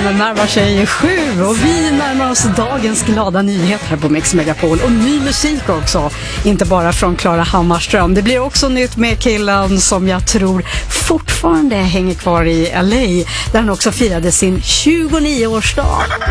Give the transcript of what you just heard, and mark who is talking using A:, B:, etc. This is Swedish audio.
A: Klockan närmar sig 7 och vi närmar oss dagens glada nyheter här på Mix Megapol. Och ny musik också, inte bara från Klara Hammarström. Det blir också nytt med killen som jag tror fortfarande hänger kvar i LA, där han också firade sin 29-årsdag.